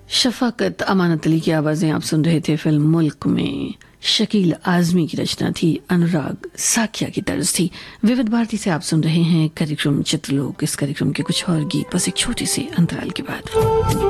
शफाकत अमानत अली की आवाज़ें आप सुन रहे थे फिल्म मुल्क में। शकील आज़मी की रचना थी, अनुराग साकिया की तर्ज थी। विविध भारती से आप सुन रहे हैं कार्यक्रम चित्रलोक। इस कार्यक्रम के कुछ और गीत बस एक छोटे से अंतराल के बाद।